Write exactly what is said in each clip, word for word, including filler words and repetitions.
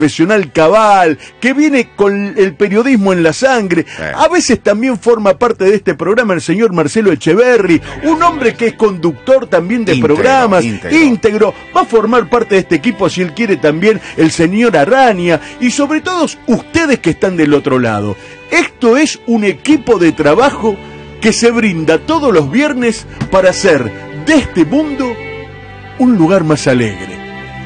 profesional cabal, que viene con el periodismo en la sangre. A veces también forma parte de este programa el señor Marcelo Echeverri, un hombre que es conductor también de íntegro, programas, íntegro. íntegro, va a formar parte de este equipo si él quiere también el señor Araña, y sobre todo ustedes que están del otro lado. Esto es un equipo de trabajo que se brinda todos los viernes para hacer de este mundo un lugar más alegre.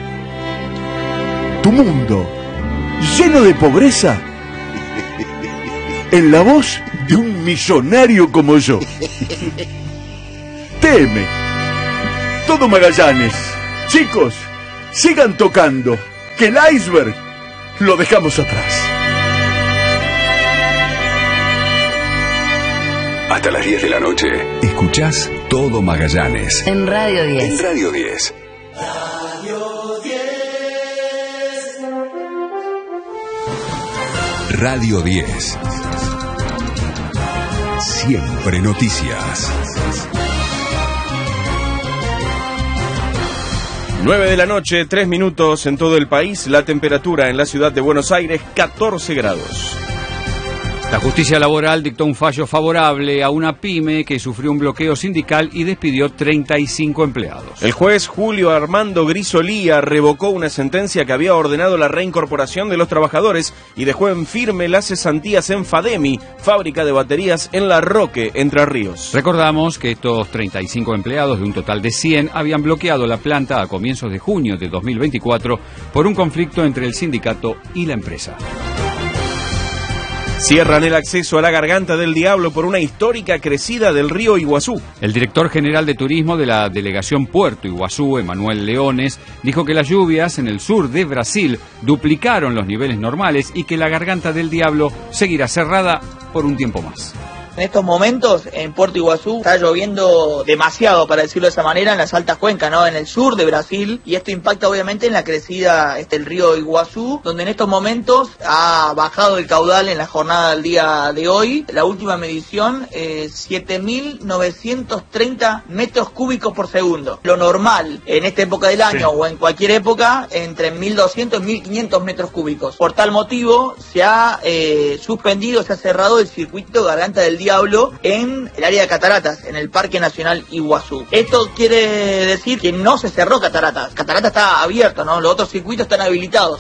Tu mundo, lleno de pobreza, en la voz de un millonario como yo. T M, todo Magallanes. Chicos, sigan tocando, que el iceberg lo dejamos atrás. Hasta las diez de la noche, escuchás Todo Magallanes. En Radio diez. En Radio diez. Radio diez. Radio diez. Siempre noticias. nueve de la noche, tres minutos en todo el país. La temperatura en la ciudad de Buenos Aires, catorce grados. La justicia laboral dictó un fallo favorable a una pyme que sufrió un bloqueo sindical y despidió treinta y cinco empleados. El juez Julio Armando Grisolía revocó una sentencia que había ordenado la reincorporación de los trabajadores y dejó en firme las cesantías en Fademi, fábrica de baterías en La Roque, Entre Ríos. Recordamos que estos treinta y cinco empleados de un total de cien habían bloqueado la planta a comienzos de junio de dos mil veinticuatro por un conflicto entre el sindicato y la empresa. Cierran el acceso a la Garganta del Diablo por una histórica crecida del río Iguazú. El director general de turismo de la delegación Puerto Iguazú, Emanuel Leones, dijo que las lluvias en el sur de Brasil duplicaron los niveles normales y que la Garganta del Diablo seguirá cerrada por un tiempo más. En estos momentos, en Puerto Iguazú, está lloviendo demasiado, para decirlo de esa manera, en las altas cuencas, ¿no? En el sur de Brasil, y esto impacta obviamente en la crecida este, el río Iguazú, donde en estos momentos ha bajado el caudal en la jornada del día de hoy. La última medición, eh, siete mil novecientos treinta metros cúbicos por segundo. Lo normal en esta época del año, sí, o en cualquier época, entre mil doscientos y mil quinientos metros cúbicos. Por tal motivo, se ha eh, suspendido, se ha cerrado el circuito Garganta del Diablo en el área de Cataratas, en el Parque Nacional Iguazú. Esto quiere decir que no se cerró Cataratas. Cataratas está abierto, ¿no? Los otros circuitos están habilitados.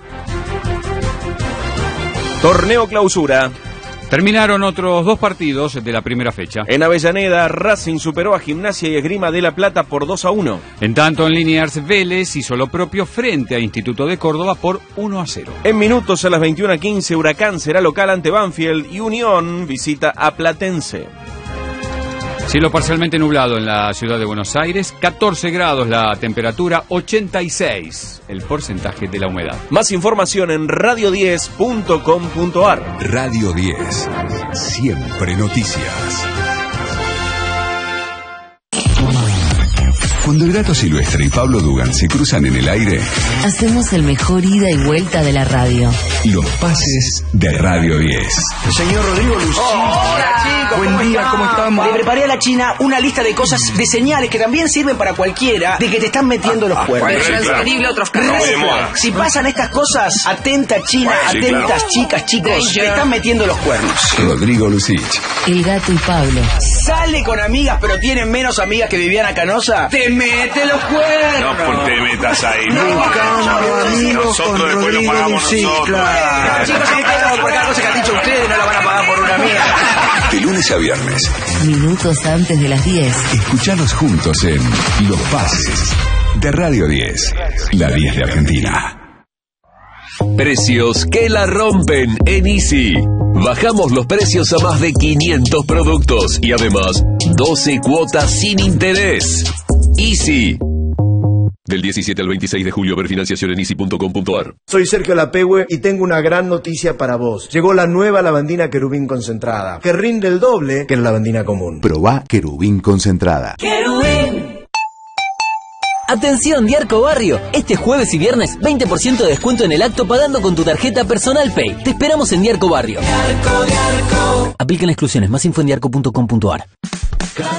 Torneo Clausura. Terminaron otros dos partidos de la primera fecha. En Avellaneda, Racing superó a Gimnasia y Esgrima de La Plata por dos a uno. En tanto, en Liniers, Vélez hizo lo propio frente a Instituto de Córdoba por uno a cero. En minutos, a las veintiuna a quince, Huracán será local ante Banfield y Unión visita a Platense. Cielo parcialmente nublado en la ciudad de Buenos Aires, catorce grados la temperatura, ochenta y seis el porcentaje de la humedad. Más información en radio diez punto com punto ar. Radio diez, siempre noticias. Cuando el Gato Silvestre y Pablo Dugan se cruzan en el aire, hacemos el mejor ida y vuelta de la radio. Los pases de Radio diez. Señor Rodrigo Lucía. Oh, hola chicos, buen ¿cómo día, están? ¿cómo estamos? Le preparé a la China una lista de cosas, de señales que también sirven para cualquiera de que te están metiendo los cuernos. Bueno, sí, claro. Otros casos. Si pasan estas cosas, atenta China, Sí, atentas claro. chicas, chicos, te están metiendo los cuernos. Rodrigo Lucich. El Gato y Pablo. Sale con amigas, pero tiene menos amigas que Viviana Canosa. Te mete los cuernos. No, pues te metas ahí. Buscando amigos Nosotros con después lo Rodrigo pagamos Lucich, nosotros. claro. Chicos, si me por cada cosa que han dicho ustedes, no la van a pagar por una mía. De lunes a viernes, Minutos antes de las diez. escuchanos juntos en Los Pases de Radio diez, la diez de Argentina. Precios que la rompen en Easy. Bajamos los precios a más de quinientos productos y además doce cuotas sin interés. Easy. Del diecisiete al veintiséis de julio, ver financiación en easy punto com punto ar. Soy Sergio Lapehue y tengo una gran noticia para vos. Llegó la nueva lavandina Querubín concentrada, que rinde el doble que la lavandina común. Probá Querubín concentrada. ¡Querubín! Atención, Diarco Barrio. Este jueves y viernes, veinte por ciento de descuento en el acto pagando con tu tarjeta Personal Pay. Te esperamos en Diarco Barrio. Diarco, Diarco. Aplican exclusiones. Más info en diarco punto com punto ar.